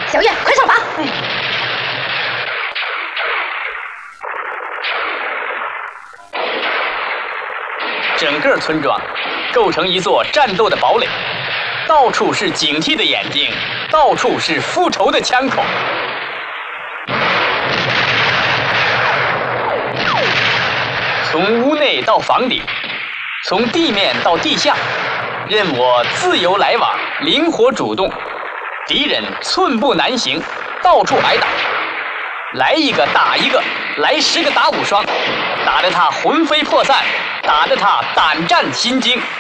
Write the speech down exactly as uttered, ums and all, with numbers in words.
小月，快上马！哎。 整个村庄构成一座战斗的堡垒，到处是警惕的眼睛，到处是复仇的枪口。从屋内到房顶，从地面到地下，任我自由来往，灵活主动。敌人寸步难行，到处挨打，来一个打一个，来十个打五双，打得他魂飞魄散。 打得他胆战心惊。